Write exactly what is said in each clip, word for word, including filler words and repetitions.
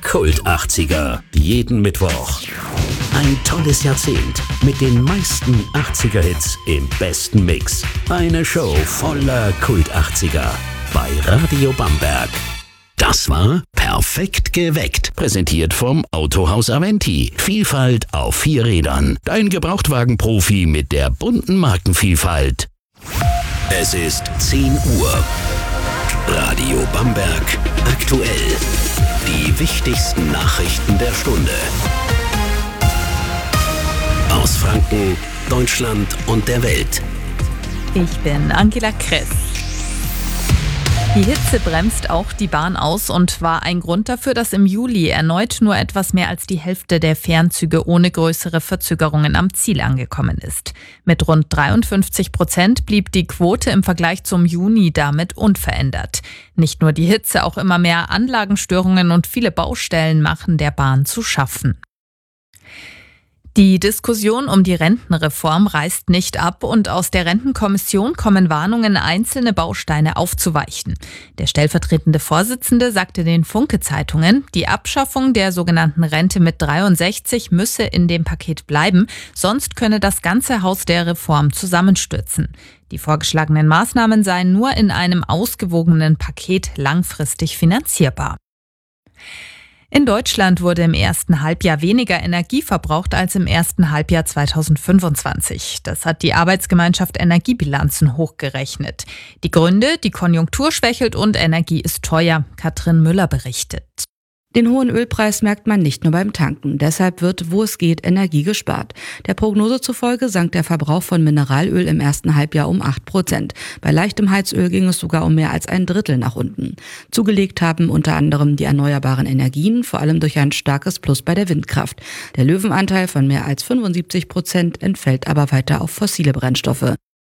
Kult achtziger. Jeden Mittwoch. Ein tolles Jahrzehnt mit den meisten achtziger-Hits im besten Mix. Eine Show voller Kult achtziger bei Radio Bamberg. Das war Perfekt geweckt. Präsentiert vom Autohaus Aventi. Vielfalt auf vier Rädern. Dein Gebrauchtwagenprofi mit der bunten Markenvielfalt. Es ist zehn Uhr. Radio Bamberg aktuell. Die wichtigsten Nachrichten der Stunde. Aus Franken, Deutschland und der Welt. Ich bin Angela Kress. Die Hitze bremst auch die Bahn aus und war ein Grund dafür, dass im Juli erneut nur etwas mehr als die Hälfte der Fernzüge ohne größere Verzögerungen am Ziel angekommen ist. Mit rund dreiundfünfzig Prozent blieb die Quote im Vergleich zum Juni damit unverändert. Nicht nur die Hitze, auch immer mehr Anlagenstörungen und viele Baustellen machen der Bahn zu schaffen. Die Diskussion um die Rentenreform reißt nicht ab und aus der Rentenkommission kommen Warnungen, einzelne Bausteine aufzuweichen. Der stellvertretende Vorsitzende sagte den Funke-Zeitungen, die Abschaffung der sogenannten Rente mit dreiundsechzig müsse in dem Paket bleiben, sonst könne das ganze Haus der Reform zusammenstürzen. Die vorgeschlagenen Maßnahmen seien nur in einem ausgewogenen Paket langfristig finanzierbar. In Deutschland wurde im ersten Halbjahr weniger Energie verbraucht als im ersten Halbjahr zweitausendfünfundzwanzig. Das hat die Arbeitsgemeinschaft Energiebilanzen hochgerechnet. Die Gründe: die Konjunktur schwächelt und Energie ist teuer. Katrin Müller berichtet. Den hohen Ölpreis merkt man nicht nur beim Tanken. Deshalb wird, wo es geht, Energie gespart. Der Prognose zufolge sank der Verbrauch von Mineralöl im ersten Halbjahr um acht Prozent. Bei leichtem Heizöl ging es sogar um mehr als ein Drittel nach unten. Zugelegt haben unter anderem die erneuerbaren Energien, vor allem durch ein starkes Plus bei der Windkraft. Der Löwenanteil von mehr als fünfundsiebzig Prozent entfällt aber weiter auf fossile Brennstoffe.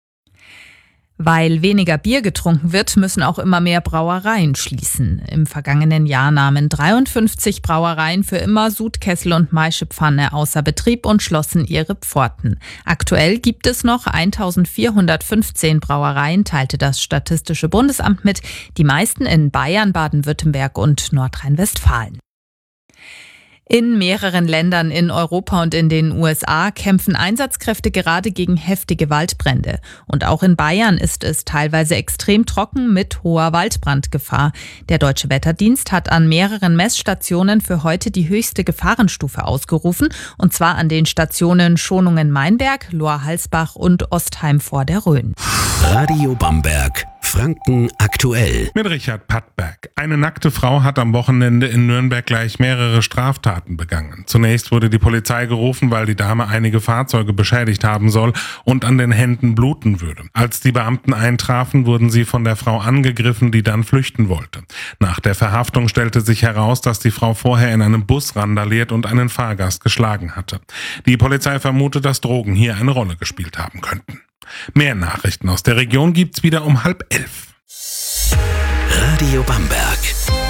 Weil weniger Bier getrunken wird, müssen auch immer mehr Brauereien schließen. Im vergangenen Jahr nahmen dreiundfünfzig Brauereien für immer Sud, Kessel und Maischepfanne außer Betrieb und schlossen ihre Pforten. Aktuell gibt es noch eintausendvierhundertfünfzehn Brauereien, teilte das Statistische Bundesamt mit, die meisten in Bayern, Baden-Württemberg und Nordrhein-Westfalen. In mehreren Ländern in Europa und in den U S A kämpfen Einsatzkräfte gerade gegen heftige Waldbrände. Und auch in Bayern ist es teilweise extrem trocken mit hoher Waldbrandgefahr. Der Deutsche Wetterdienst hat an mehreren Messstationen für heute die höchste Gefahrenstufe ausgerufen. Und zwar an den Stationen Schonungen-Mainberg, Lohr-Halsbach und Ostheim vor der Rhön. Radio Bamberg. Franken aktuell. Mit Richard Pattberg. Eine nackte Frau hat am Wochenende in Nürnberg gleich mehrere Straftaten begangen. Zunächst wurde die Polizei gerufen, weil die Dame einige Fahrzeuge beschädigt haben soll und an den Händen bluten würde. Als die Beamten eintrafen, wurden sie von der Frau angegriffen, die dann flüchten wollte. Nach der Verhaftung stellte sich heraus, dass die Frau vorher in einem Bus randaliert und einen Fahrgast geschlagen hatte. Die Polizei vermutet, dass Drogen hier eine Rolle gespielt haben könnten. Mehr Nachrichten aus der Region gibt's wieder um halb elf. Radio Bamberg.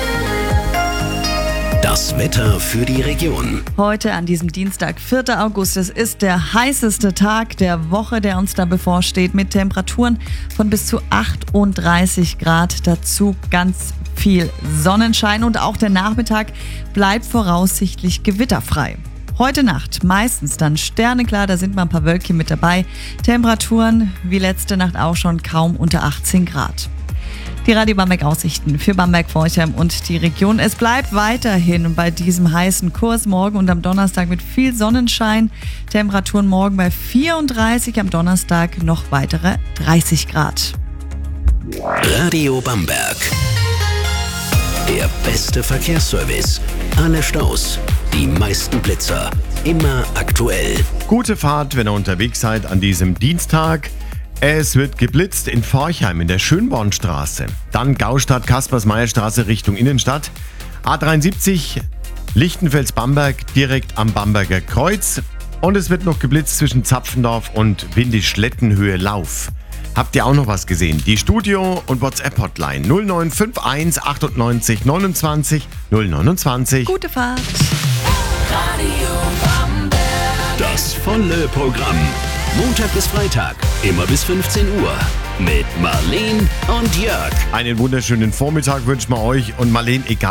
Das Wetter für die Region. Heute an diesem Dienstag, vierten August. Es ist der heißeste Tag der Woche, der uns da bevorsteht, mit Temperaturen von bis zu achtunddreißig Grad. Dazu ganz viel Sonnenschein und auch der Nachmittag bleibt voraussichtlich gewitterfrei. Heute Nacht meistens dann sterneklar, da sind mal ein paar Wölkchen mit dabei. Temperaturen wie letzte Nacht auch schon kaum unter achtzehn Grad. Die Radio Bamberg Aussichten für Bamberg-Forchheim und die Region. Es bleibt weiterhin bei diesem heißen Kurs morgen und am Donnerstag mit viel Sonnenschein. Temperaturen morgen bei vierunddreißig, am Donnerstag noch weitere dreißig Grad. Radio Bamberg. Der beste Verkehrsservice. Alle Staus, die meisten Blitzer, immer aktuell. Gute Fahrt, wenn ihr unterwegs seid an diesem Dienstag. Es wird geblitzt in Forchheim in der Schönbornstraße. Dann Gaustadt-Kaspers-Meyer-Straße Richtung Innenstadt. A dreiundsiebzig Lichtenfels-Bamberg direkt am Bamberger Kreuz. Und es wird noch geblitzt zwischen Zapfendorf und Windischlettenhöhe-Lauf. Habt ihr auch noch was gesehen? Die Studio- und WhatsApp-Hotline null neun fünf eins achtundneunzig neunundzwanzig null neunundzwanzig. Gute Fahrt. Radio Bamberg. Das volle Programm. Montag bis Freitag, immer bis fünfzehn Uhr. Mit Marleen und Jörg. Einen wunderschönen Vormittag wünschen wir euch. Und Marleen, egal